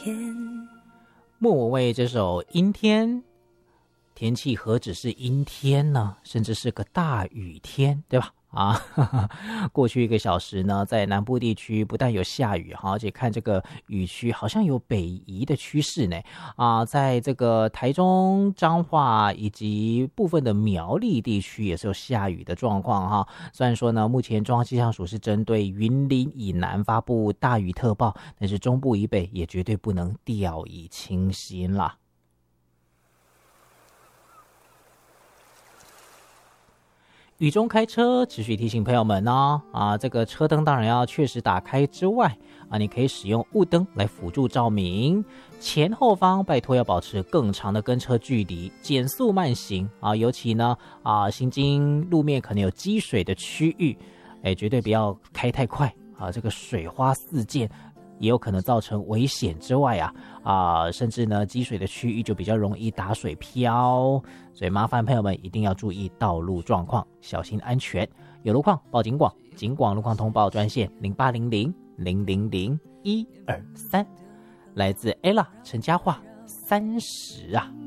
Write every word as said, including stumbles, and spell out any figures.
莫文蔚这首《阴天》，天气何止是阴天呢，甚至是个大雨天，对吧？啊，呵呵，过去一个小时呢，在南部地区不但有下雨哈，而且看这个雨区好像有北移的趋势呢。啊，在这个台中、彰化以及部分的苗栗地区也是有下雨的状况哈。虽然说呢，目前中央气象署是针对云林以南发布大雨特报，但是中部以北也绝对不能掉以轻心啦。雨中开车，持续提醒朋友们哦，啊，这个车灯当然要确实打开之外，啊，你可以使用雾灯来辅助照明。前后方拜托要保持更长的跟车距离，减速慢行啊，尤其呢啊，行经路面可能有积水的区域，哎，绝对不要开太快啊，这个水花四溅。也有可能造成危险之外啊啊，甚至呢积水的区域就比较容易打水漂，所以麻烦朋友们一定要注意道路状况，小心安全。有路况报警广，警广路况通报专线零八零零零零零一二三，来自 Ella 陈嘉桦三十啊。